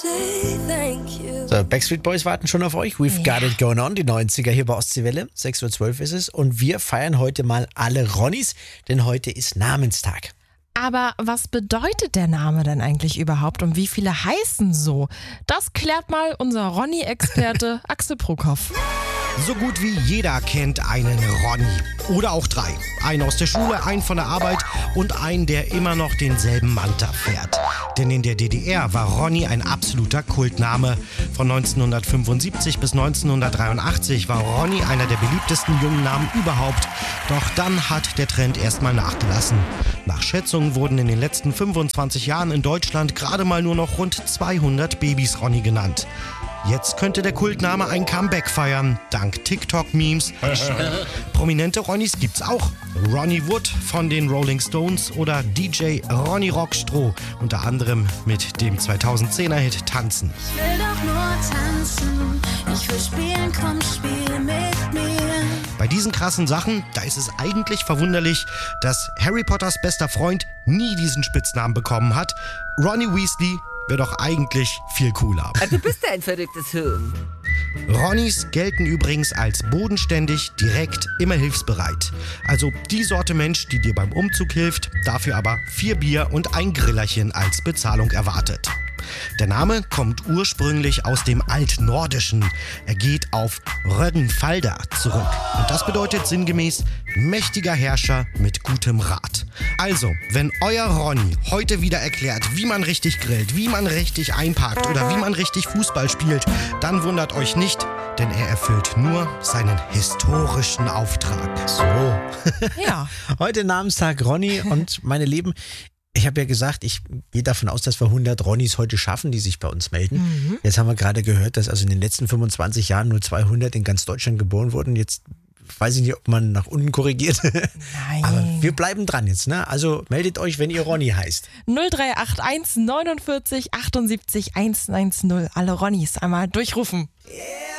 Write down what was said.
So, Backstreet Boys warten schon auf euch. We've got it going on, die 90er hier bei Ostseewelle. 6:12 Uhr ist es und wir feiern heute mal alle Ronnies, denn heute ist Namenstag. Aber was bedeutet der Name denn eigentlich überhaupt und wie viele heißen so? Das klärt mal unser Ronny-Experte Axel Prokop. So gut wie jeder kennt einen Ronny. Oder auch 3. Einen aus der Schule, einen von der Arbeit und einen, der immer noch denselben Manta fährt. Denn in der DDR war Ronny ein absoluter Kultname. Von 1975 bis 1983 war Ronny einer der beliebtesten jungen Namen überhaupt. Doch dann hat der Trend erstmal nachgelassen. Nach Schätzungen wurden in den letzten 25 Jahren in Deutschland gerade mal nur noch rund 200 Babys Ronny genannt. Jetzt könnte der Kultname ein Comeback feiern, dank TikTok-Memes. Prominente Ronnys gibt's auch. Ronnie Wood von den Rolling Stones oder DJ Ronny Rockstroh, unter anderem mit dem 2010er-Hit Tanzen. Ich will doch nur tanzen, ich will spielen, komm, spiel mit mir. Bei diesen krassen Sachen, da ist es eigentlich verwunderlich, dass Harry Potters bester Freund nie diesen Spitznamen bekommen hat. Ronny Weasley wäre doch eigentlich viel cooler. Du bist ja ein verrücktes Huhn. Ronnys gelten übrigens als bodenständig, direkt, immer hilfsbereit. Also die Sorte Mensch, die dir beim Umzug hilft, dafür aber 4 Bier und ein Grillerchen als Bezahlung erwartet. Der Name kommt ursprünglich aus dem Altnordischen. Er geht auf Rögnfalder zurück. Und das bedeutet sinngemäß mächtiger Herrscher mit gutem Rat. Also, wenn euer Ronny heute wieder erklärt, wie man richtig grillt, wie man richtig einparkt oder wie man richtig Fußball spielt, dann wundert euch nicht, denn er erfüllt nur seinen historischen Auftrag. So. Ja. Heute Namenstag Ronny und meine Lieben, ich habe ja gesagt, ich gehe davon aus, dass wir 100 Ronnys heute schaffen, die sich bei uns melden. Jetzt haben wir gerade gehört, dass also in den letzten 25 Jahren nur 200 in ganz Deutschland geboren wurden. Jetzt weiß ich nicht, ob man nach unten korrigiert. Nein. Aber wir bleiben dran jetzt, ne? Also meldet euch, wenn ihr Ronny heißt. 0381 49 78 110. Alle Ronnys einmal durchrufen. Yeah.